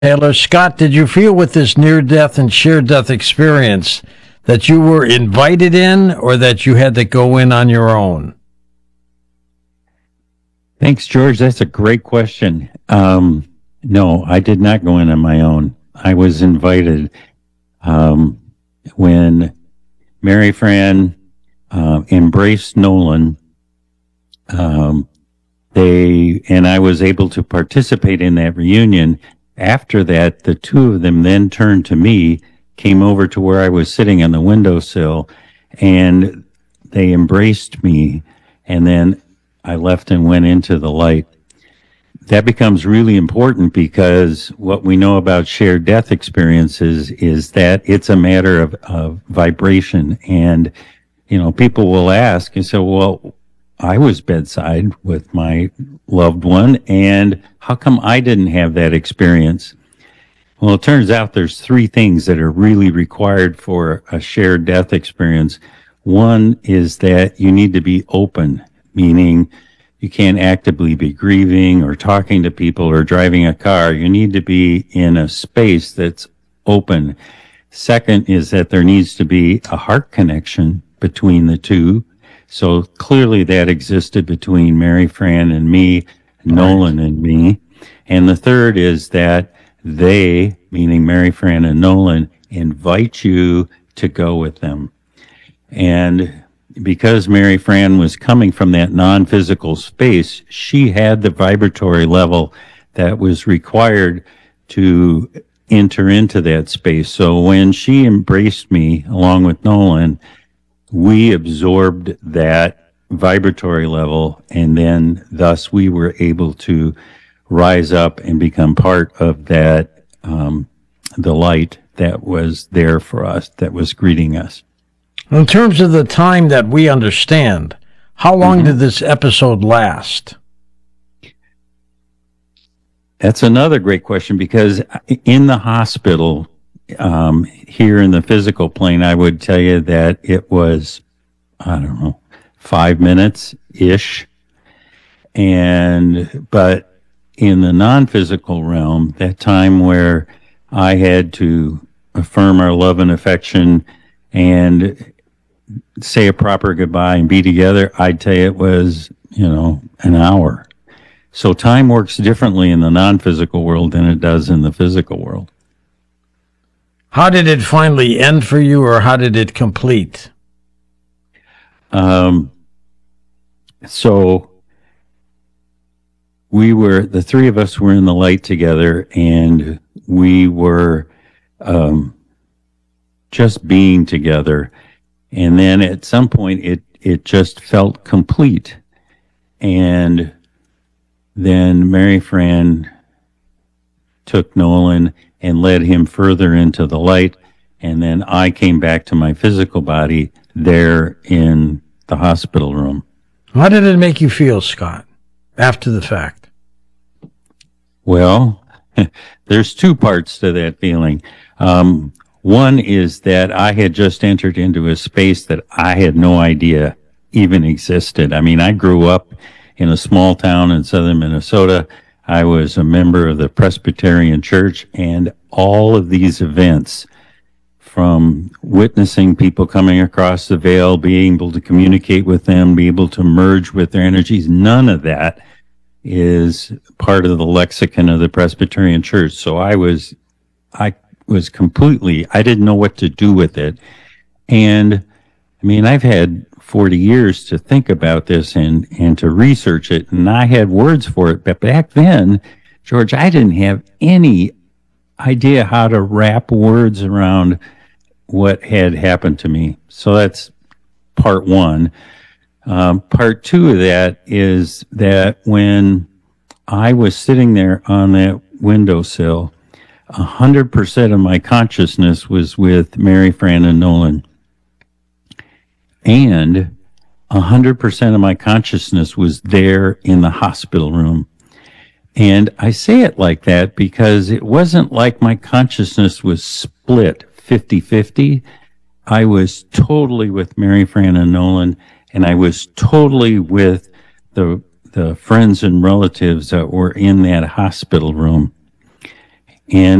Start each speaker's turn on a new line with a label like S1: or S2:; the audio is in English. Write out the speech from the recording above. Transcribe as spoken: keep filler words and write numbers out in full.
S1: Taylor Scott, did you feel with this near death and sheer death experience that you were invited in or that you had to go in on your own?
S2: Thanks, George. That's a great question. Um, no, I did not go in on my own. I was invited. Um, when Mary Fran uh, embraced Nolan, um, they and I was able to participate in that reunion. After that, the two of them then turned to me, came over to where I was sitting on the windowsill, and they embraced me, and then I left and went into the light. That becomes really important because what we know about shared death experiences is that it's a matter of, of vibration. And, you know, people will ask and say, well, I was bedside with my loved one, and how come I didn't have that experience? Well, it turns out there's three things that are really required for a shared death experience. One is that you need to be open, meaning you can't actively be grieving or talking to people or driving a car. You need to be in a space that's open. Second is that there needs to be a heart connection between the two. So clearly that existed between Mary Fran and me, Nolan and me. And the third is that they, meaning Mary Fran and Nolan, invite you to go with them. And because Mary Fran was coming from that non-physical space, she had the vibratory level that was required to enter into that space. So when she embraced me along with Nolan, we absorbed that vibratory level, and then thus we were able to rise up and become part of that, um, the light that was there for us, that was greeting us.
S1: In terms of the time that we understand, how long mm-hmm. did this episode last?
S2: That's another great question, because in the hospital, um, here in the physical plane, I would tell you that it was, I don't know, five minutes-ish. And, but in the non-physical realm, that time where I had to affirm our love and affection and say a proper goodbye and be together, I'd tell you it was, you know, an hour. So time works differently in the non-physical world than it does in the physical world.
S1: How did it finally end for you, or how did it complete?
S2: Um, so we were, the three of us were in the light together, and we were um, just being together. And then at some point, it, it just felt complete. And then Mary Fran took Nolan and led him further into the light. And then I came back to my physical body there in the hospital room.
S1: How did it make you feel, Scott, after the fact?
S2: Well, there's two parts to that feeling. Um, one is that I had just entered into a space that I had no idea even existed. I mean, I grew up in a small town in southern Minnesota. I was a member of the Presbyterian Church, and all of these events, from witnessing people coming across the veil, being able to communicate with them, be able to merge with their energies, none of that is part of the lexicon of the Presbyterian Church. So I was, I was completely, I didn't know what to do with it. And I mean, I've had forty years to think about this and, and to research it, and I had words for it. But back then, George, I didn't have any idea how to wrap words around what had happened to me. So that's part one. Um, part two of that is that when I was sitting there on that windowsill, a hundred percent of my consciousness was with Mary Fran and Nolan. And a hundred percent of my consciousness was there in the hospital room. And I say it like that because it wasn't like my consciousness was split fifty-fifty. I was totally with Mary Fran and Nolan, and I was totally with the the friends and relatives that were in that hospital room. and